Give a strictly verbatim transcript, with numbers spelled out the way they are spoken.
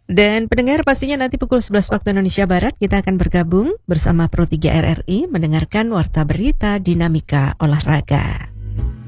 Dan pendengar, pastinya nanti pukul sebelas waktu Indonesia Barat kita akan bergabung bersama Pro tiga R R I mendengarkan Warta Berita Dinamika Olahraga.